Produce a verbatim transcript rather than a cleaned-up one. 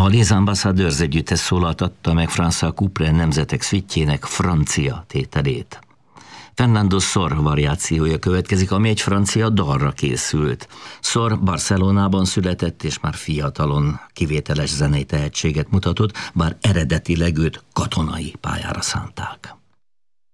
A Les Ambassadeurs együttes szólaltatta meg François Couperin nemzetek szüttjének francia tételét. Fernando Sor variációja következik, ami egy francia dalra készült. Sor Barcelonában született, és már fiatalon kivételes zenei tehetséget mutatott, bár eredetileg őt katonai pályára szánták.